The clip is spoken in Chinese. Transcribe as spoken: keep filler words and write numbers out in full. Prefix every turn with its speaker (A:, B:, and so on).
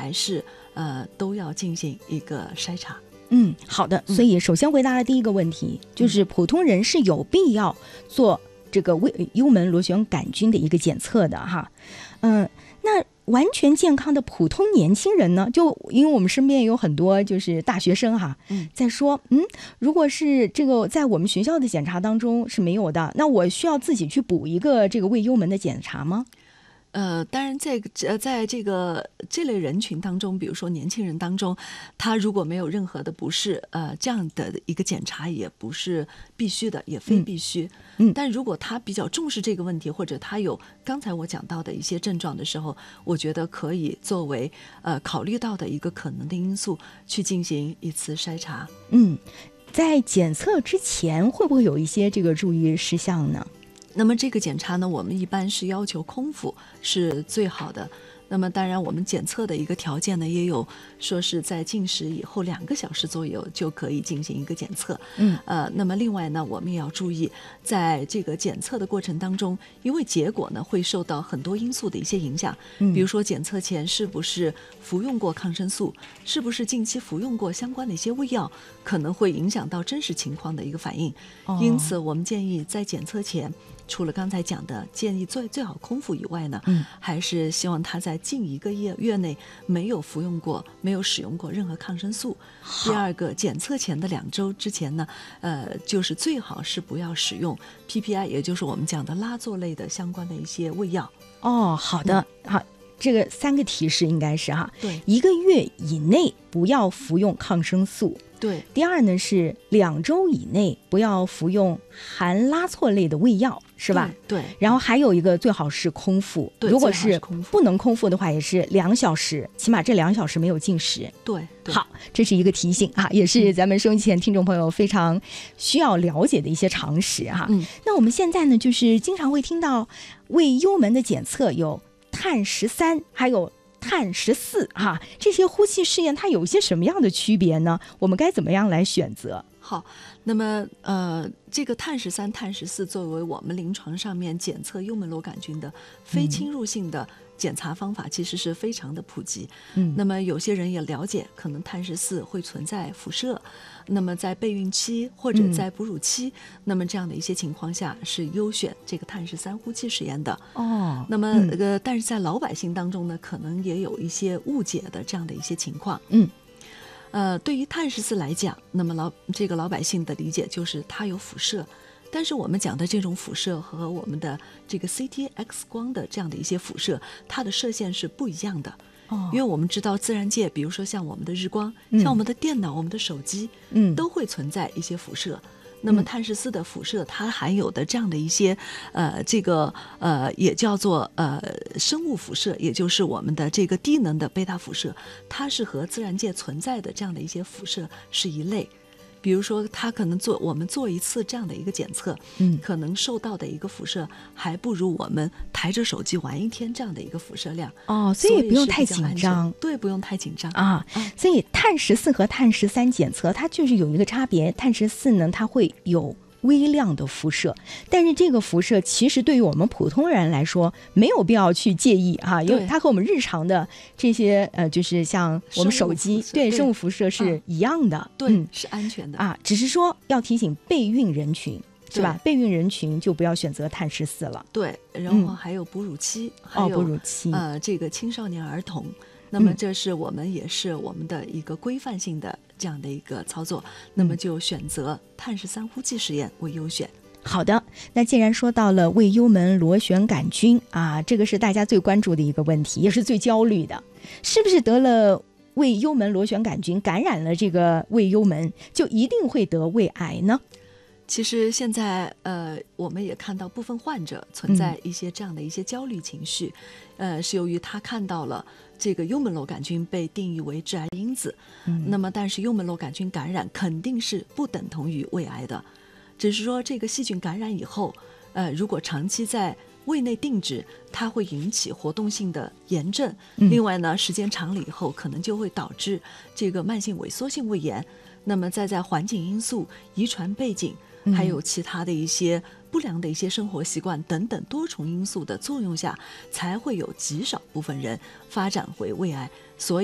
A: 还是呃都要进行一个筛查。
B: 嗯，好的。所以首先回答了第一个问题，嗯、就是普通人是有必要做这个胃幽门螺旋杆菌的一个检测的哈。嗯，那完全健康的普通年轻人呢，就因为我们身边有很多就是大学生哈，嗯，在说，嗯，如果是这个在我们学校的检查当中是没有的，那我需要自己去补一个这个胃幽门的检查吗？
A: 呃，当然这个呃，在这个这类人群当中，比如说年轻人当中，他如果没有任何的不适，呃，这样的一个检查也不是必须的，也非必须。嗯，但如果他比较重视这个问题，或者他有刚才我讲到的一些症状的时候，我觉得可以作为呃考虑到的一个可能的因素去进行一次筛查。
B: 嗯，在检测之前会不会有一些这个注意事项呢？
A: 那么这个检查呢，我们一般是要求空腹是最好的。那么当然我们检测的一个条件呢，也有说是在进食以后两个小时左右就可以进行一个检测。嗯，呃，那么另外呢，我们也要注意，在这个检测的过程当中，因为结果呢会受到很多因素的一些影响，比如说检测前是不是服用过抗生素，是不是近期服用过相关的一些胃药，可能会影响到真实情况的一个反应。哦、因此我们建议在检测前，除了刚才讲的建议最最好空腹以外呢，嗯，还是希望他在近一个月月内没有服用过、没有使用过任何抗生素。第二个，检测前的两周之前呢，呃，就是最好是不要使用 P P I， 也就是我们讲的拉唑类的相关的一些胃药。
B: 哦，好的，嗯、好。这个三个提示应该是哈，
A: 对，
B: 一个月以内不要服用抗生素，
A: 对。
B: 第二呢是两周以内不要服用含拉唑类的胃药，是吧？
A: 对。对，
B: 然后还有一个最好是空腹，如果是不能空腹的话，也是两小时，起码这两小时没有进食。
A: 对。对，
B: 好，这是一个提醒啊，也是咱们收音机前听众朋友非常需要了解的一些常识哈。嗯，那我们现在呢，就是经常会听到胃幽门的检测有碳十三，还有碳十四哈，这些呼气试验它有一些什么样的区别呢？我们该怎么样来选择？
A: 好，那么呃，这个碳十三、碳十四作为我们临床上面检测幽门螺杆菌的非侵入性的检查方法，其实是非常的普及。嗯，那么有些人也了解，可能碳十四会存在辐射，那么在备孕期或者在哺乳期，嗯、那么这样的一些情况下是优选这个碳十三呼气实验的。哦，那么、嗯、呃，但是在老百姓当中呢，可能也有一些误解的这样的一些情况。嗯。呃，对于碳十四来讲，那么老这个老百姓的理解就是它有辐射，但是我们讲的这种辐射和我们的这个 C T X 光的这样的一些辐射，它的射线是不一样的。哦，因为我们知道自然界，比如说像我们的日光，嗯、像我们的电脑、我们的手机，嗯，都会存在一些辐射。那么碳十四的辐射，它含有的这样的一些，呃，这个呃，也叫做呃生物辐射，也就是我们的这个低能的贝塔辐射，它是和自然界存在的这样的一些辐射是一类。比如说，它可能做我们做一次这样的一个检测，嗯，可能受到的一个辐射还不如我们抬着手机玩一天这样的一个辐射量。
B: 哦，所以也不用太紧张，
A: 对，不用太紧张
B: 啊。所以碳十四和碳十三检测它就是有一个差别，碳十四呢，它会有微量的辐射，但是这个辐射其实对于我们普通人来说没有必要去介意哈，因为它和我们日常的这些呃，就是像我们手机对生物辐射是一样的，
A: 对，嗯、是安全的
B: 啊。只是说要提醒备孕人群是吧？备孕人群就不要选择碳十四了。
A: 对，然后还有哺乳期，嗯、还有、
B: 哦、哺乳期
A: 呃这个青少年儿童。那么这是我们也是我们的一个规范性的这样的一个操作，那么就选择碳十三呼气实验为优选。
B: 好的，那既然说到了胃幽门螺旋杆菌啊，这个是大家最关注的一个问题，也是最焦虑的，是不是得了胃幽门螺旋杆菌感染了这个胃幽门，就一定会得胃癌呢？
A: 其实现在呃，我们也看到部分患者存在一些这样的一些焦虑情绪，嗯、呃，是由于他看到了这个幽门螺杆菌被定义为致癌因子，嗯、那么但是幽门螺杆菌感染肯定是不等同于胃癌的，只是说这个细菌感染以后，呃，如果长期在胃内定植，它会引起活动性的炎症，嗯、另外呢，时间长了以后，可能就会导致这个慢性萎缩性胃炎。那么再在环境因素、遗传背景，还有其他的一些不良的一些生活习惯等等多重因素的作用下，才会有极少部分人发展为胃癌。